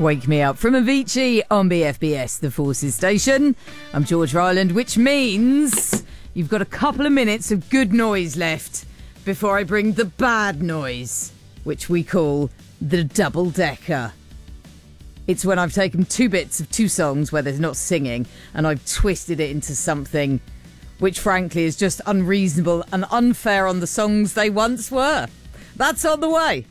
Wake Me Up from Avicii on BFBS, the Forces Station. I'm George Ryland, which means you've got a couple of minutes of good noise left before I bring the bad noise, which we call the double-decker. It's when I've taken two bits of two songs where there's not singing and I've twisted it into something which frankly is just unreasonable and unfair on the songs they once were. That's on the way.